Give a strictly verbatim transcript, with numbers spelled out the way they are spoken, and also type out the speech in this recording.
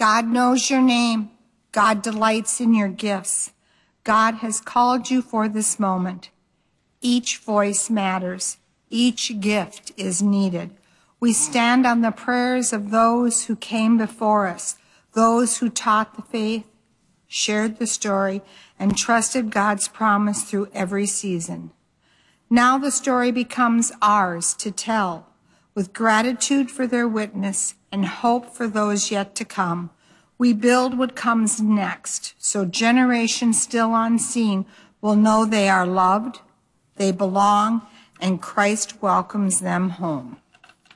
God knows your name. God delights in your gifts. God has called you for this moment. Each voice matters. Each gift is needed. We stand on the prayers of those who came before us, those who taught the faith, shared the story, and trusted God's promise through every season. Now the story becomes ours to tell, with gratitude for their witness and hope for those yet to come. We build what comes next, so generations still unseen will know they are loved, they belong, and Christ welcomes them home.